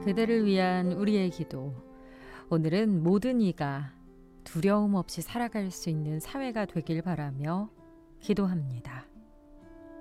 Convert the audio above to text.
그대를 위한 우리의 기도. 오늘은 모든 이가 두려움 없이 살아갈 수 있는 사회가 되길 바라며 기도합니다.